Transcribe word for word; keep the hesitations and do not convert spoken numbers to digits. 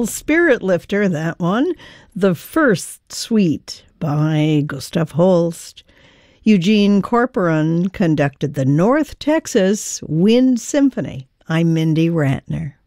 real spirit lifter, that one. The First Suite by Gustav Holst. Eugene Corporon conducted the North Texas Wind Symphony. I'm Mindy Ratner.